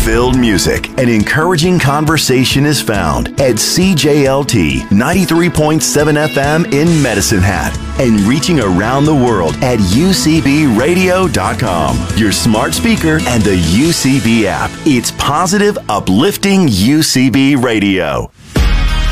Hope-filled music and encouraging conversation is found at CJLT 93.7 FM in Medicine Hat and reaching around the world at UCBradio.com, your smart speaker and the UCB app. It's positive, uplifting UCB Radio.